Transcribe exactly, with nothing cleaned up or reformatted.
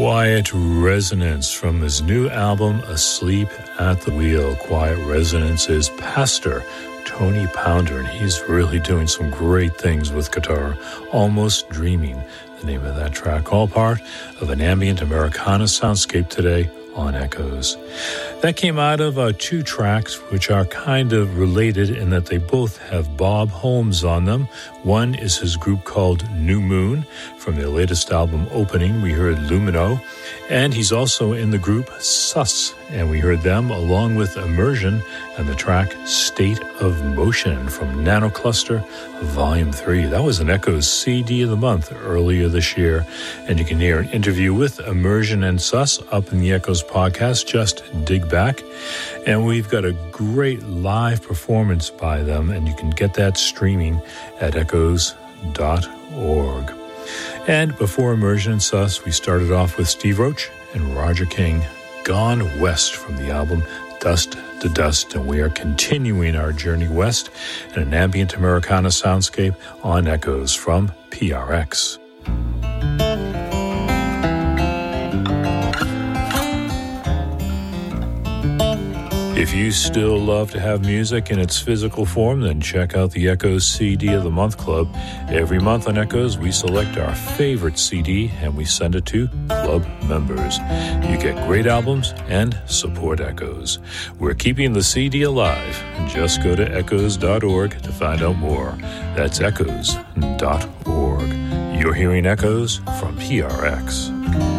Quiet Resonance from his new album, Asleep at the Wheel. Quiet Resonance is Pastor Tony Pounder, and he's really doing some great things with guitar. Almost Dreaming, the name of that track, all part of an ambient Americana soundscape today on Echoes. That came out of uh, two tracks which are kind of related in that they both have Bob Holmes on them. One is his group called New Moon. From their latest album Opening, we heard Lumino. And he's also in the group Sus, and we heard them along with Immersion and the track State of Motion from Nanocluster Volume three. That was an Echoes C D of the month earlier this year, and you can hear an interview with Immersion and Sus up in the Echoes podcast. Just dig back. And we've got a great live performance by them, and you can get that streaming at echoes dot org. And before Immersion and Sus, we started off with Steve Roach and Roger King, Gone West from the album Dust to Dust. And we are continuing our journey west in an ambient Americana soundscape on Echoes from P R X. If you still love to have music in its physical form, then check out the Echoes C D of the Month Club. Every month on Echoes, we select our favorite C D and we send it to club members. You get great albums and support Echoes. We're keeping the C D alive. Just go to echoes dot org to find out more. That's echoes dot org. You're hearing Echoes from P R X.